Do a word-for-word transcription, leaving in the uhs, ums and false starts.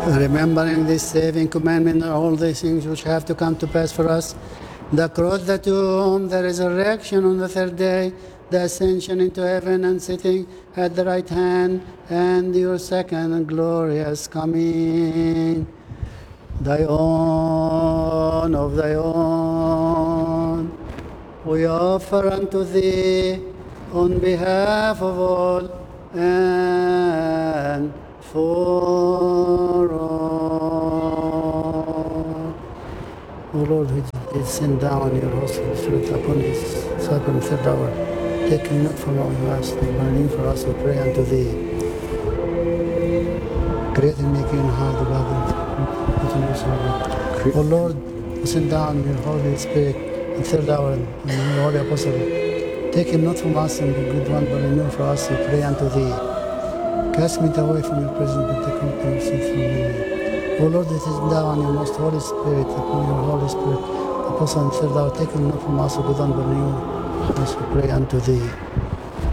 Remembering this saving commandment and all these things which have to come to pass for us, the cross, the tomb, the resurrection on the third day, the ascension into heaven and sitting at the right hand, and your second and glorious coming. Thy own of thy own, we offer unto thee on behalf of all and for all. O Lord, who did send down your Holy Spirit upon his second and third hour, taking not from our last, but burning for us, we pray unto thee. Create in me a clean heart, O God, and put in us, O Lord, who send down your Holy Spirit in third hour, and your Holy Apostle, take him not from us and the good one, but renew for us, we pray unto thee. Cast me not away from your presence, but take not your sin from me. O Lord, that is down your most Holy Spirit, upon your Holy Spirit, Apostle and third hour, take him not from us, O good one, but renew us, we pray unto thee.